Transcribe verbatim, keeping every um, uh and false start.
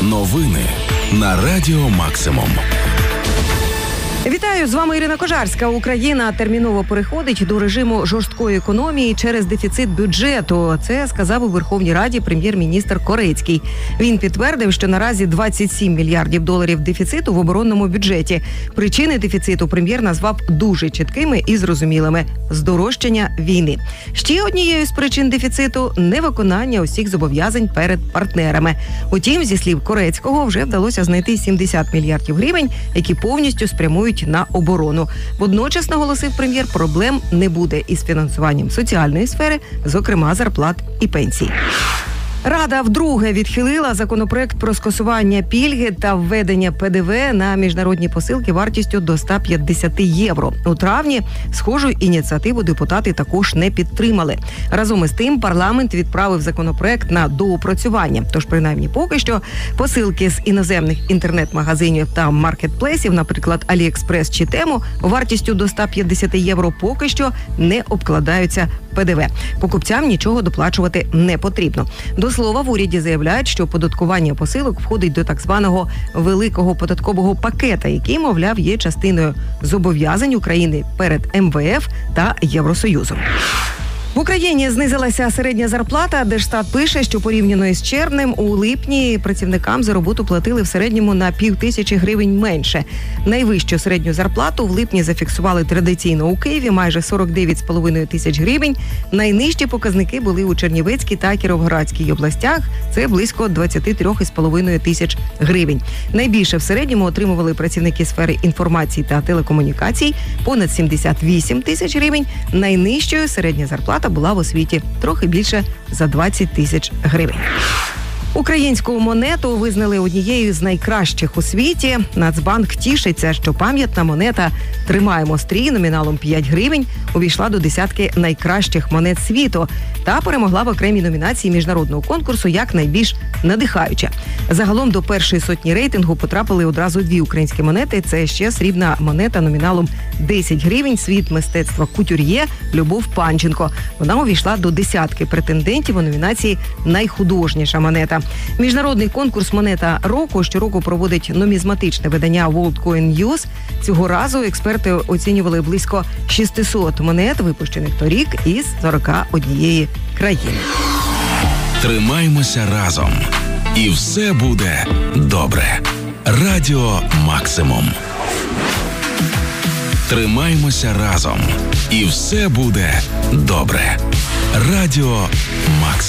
Новини на Радіо Максимум. Вітаю, з вами Ірина Кожарська. Україна терміново переходить до режиму жорсткої економії через дефіцит бюджету. Це сказав у Верховній Раді прем'єр-міністр Корецький. Він підтвердив, що наразі двадцять сім мільярдів доларів дефіциту в оборонному бюджеті. Причини дефіциту прем'єр назвав дуже чіткими і зрозумілими – здорожчання війни. Ще однією з причин дефіциту – невиконання усіх зобов'язань перед партнерами. Утім, зі слів Корецького, вже вдалося знайти сімдесят мільярдів гривень, які повністю спрямують на оборону. Водночас, наголосив прем'єр, проблем не буде із фінансуванням соціальної сфери, зокрема зарплат і пенсій. Рада вдруге відхилила законопроект про скасування пільги та введення Пе Де Ве на міжнародні посилки вартістю до ста п'ятдесят євро. У травні схожу ініціативу депутати також не підтримали. Разом із тим парламент відправив законопроект на доопрацювання. Тож, принаймні, поки що посилки з іноземних інтернет-магазинів та маркетплейсів, наприклад, Аліекспрес чи Тему, вартістю до ста п'ятдесят євро поки що не обкладаються Пе Де Ве. Покупцям нічого доплачувати не потрібно. До слова, в уряді заявляють, що оподаткування посилок входить до так званого великого податкового пакета, який, мовляв, є частиною зобов'язань України перед Ем Ве Еф та Євросоюзом. В Україні знизилася середня зарплата. Держстат пише, що порівняно із червнем у липні працівникам за роботу платили в середньому на пів тисячі гривень менше. Найвищу середню зарплату в липні зафіксували традиційно у Києві – майже сорок дев'ять з половиною тисяч гривень. Найнижчі показники були у Чернівецькій та Кіровоградській областях – це близько двадцять три з половиною тисяч гривень. Найбільше в середньому отримували працівники сфери інформації та телекомунікацій – понад сімдесят вісім тисяч гривень. Найнижчою середня зарплата була в освіті трохи більше за двадцять тисяч гривень. Українську монету визнали однією з найкращих у світі. Нацбанк тішиться, що пам'ятна монета «Тримаємо стрій» номіналом п'ять гривень увійшла до десятки найкращих монет світу та перемогла в окремій номінації міжнародного конкурсу як найбільш надихаюча. Загалом до першої сотні рейтингу потрапили одразу дві українські монети. Це ще срібна монета номіналом десять гривень «Світ мистецтва кутюр'є» Любов Панченко. Вона увійшла до десятки претендентів у номінації «Найхудожніша монета». Міжнародний конкурс «Монета року» щороку проводить нумізматичне видання World Coin News. Цього разу експерти оцінювали близько шістсот монет, випущених торік із сорока однієї країни. Тримаймося разом. І все буде добре. Радіо Максимум. Тримаймося разом. І все буде добре. Радіо Максимум.